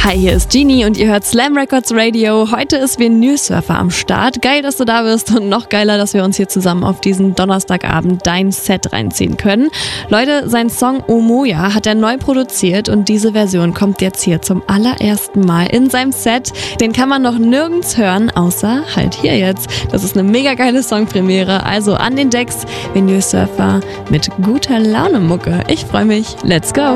Hi, hier ist Genie und ihr hört Slam Records Radio. Heute ist Vinyl Surfer am Start. Geil, dass du da bist und noch geiler, dass wir uns hier zusammen auf diesen Donnerstagabend dein Set reinziehen können. Leute, sein Song Omoja hat er neu produziert und diese Version kommt jetzt hier zum allerersten Mal in seinem Set. Den kann man noch nirgends hören, außer halt hier jetzt. Das ist eine mega geile Songpremiere, also an den Decks Vinyl Surfer mit guter Laune Mucke. Ich freue mich. Let's go!